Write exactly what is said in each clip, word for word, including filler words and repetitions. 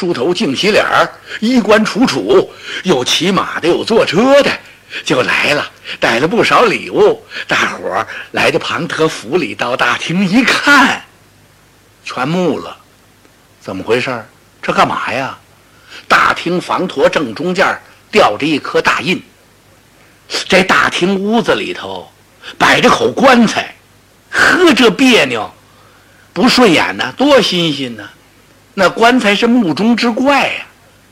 梳头净洗脸儿，衣冠楚楚，有骑马的，有坐车的，就来了，带了不少礼物。大伙儿来到庞德府里，到大厅一看，全木了。怎么回事？这干嘛呀？大厅房坨正中间吊着一颗大印，这大厅屋子里头摆着口棺材，呵，这别扭，不顺眼呢，多新鲜呢！那棺材是目中之怪呀、啊，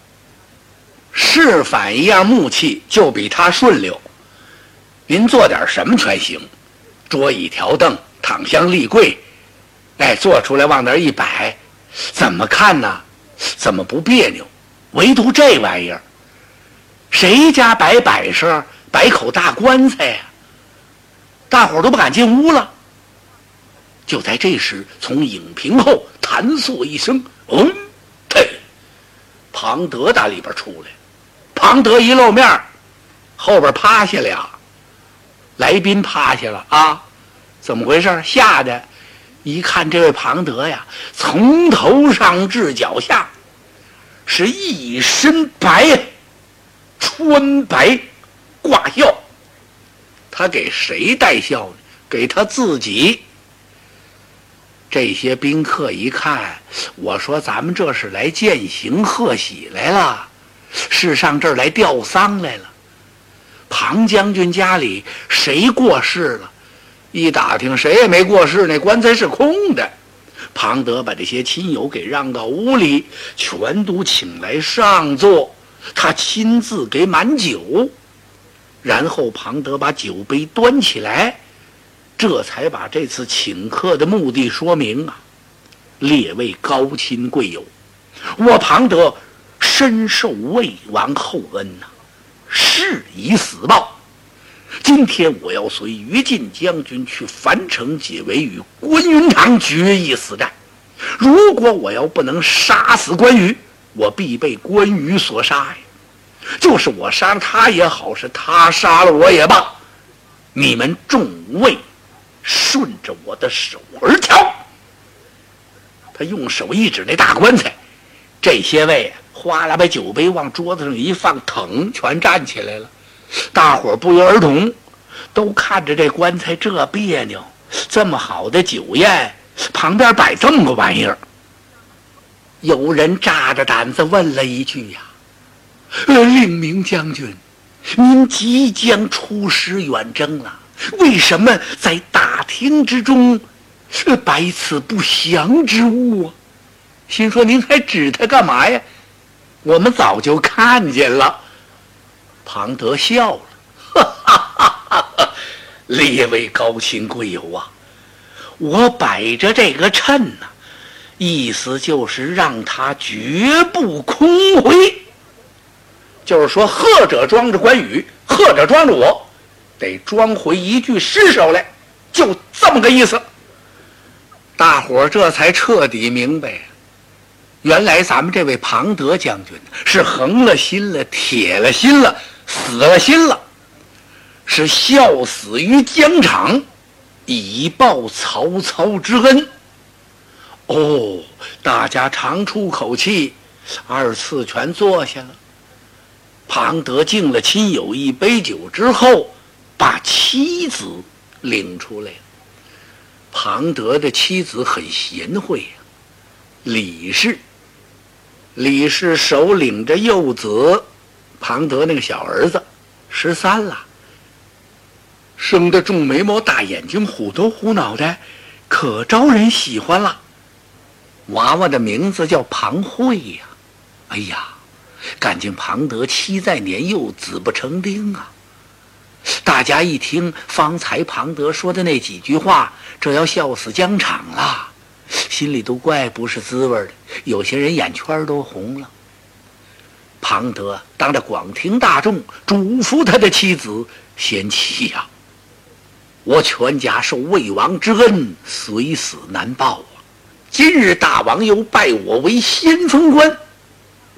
是反一样木器就比它顺溜。您做点什么全行，桌椅条凳、躺箱立柜，哎，做出来往那儿一摆，怎么看呢？怎么不别扭？唯独这玩意儿，谁家摆摆设，摆口大棺材呀、啊？大伙儿都不敢进屋了。就在这时，从影屏后弹簌一声，嗯，嘿，庞德打里边出来。庞德一露面，后边趴下俩来宾，趴下了啊！怎么回事？吓得一看这位庞德呀，从头上至脚下是一身白，穿白挂孝。他给谁戴孝呢？给他自己。这些宾客一看，我说咱们这是来饯行贺喜来了，是上这儿来吊丧来了。庞将军家里谁过世了？一打听，谁也没过世，那棺材是空的。庞德把这些亲友给让到屋里，全都请来上座，他亲自给满酒。然后庞德把酒杯端起来，这才把这次请客的目的说明啊！列位高亲贵友，我庞德深受魏王厚恩呐、啊，誓以死报。今天我要随于禁将军去樊城解围，与关云长决一死战。如果我要不能杀死关羽，我必被关羽所杀呀！就是我杀了他也好，是他杀了我也罢，你们众位顺着我的手而瞧。他用手一指那大棺材，这些位哗啦把酒杯往桌子上一放，腾全站起来了。大伙儿不约而同都看着这棺材，这别扭，这么好的酒宴旁边摆这么个玩意儿。有人扎着胆子问了一句呀、呃、令明将军，您即将出师远征了，为什么在大厅之中摆此不祥之物啊？心说您还指他干嘛呀？我们早就看见了。庞德笑了，哈哈哈哈哈！列位高亲贵友啊，我摆着这个秤呢、啊，意思就是让他绝不空回。就是说，贺者装着关羽，贺者装着我，得装回一具尸首来，就这么个意思。大伙儿这才彻底明白，原来咱们这位庞德将军是横了心了，铁了心了，死了心了，是孝死于疆场，以报曹操之恩。哦，大家长出口气，二次全坐下了。庞德敬了亲友一杯酒之后，把妻子领出来了。庞德的妻子很贤惠呀、啊，李氏。李氏手领着幼子，庞德那个小儿子十三了，生得重眉毛大眼睛，虎头虎脑袋，可招人喜欢了。娃娃的名字叫庞慧呀、啊。哎呀，感情庞德妻在年幼，子不成丁啊。大家一听方才庞德说的那几句话，这要笑死疆场了，心里都怪不是滋味的，有些人眼圈都红了。庞德当着广听大众嘱咐他的妻子：贤妻呀、啊，我全家受魏王之恩，虽死难报啊。今日大王又拜我为先锋官，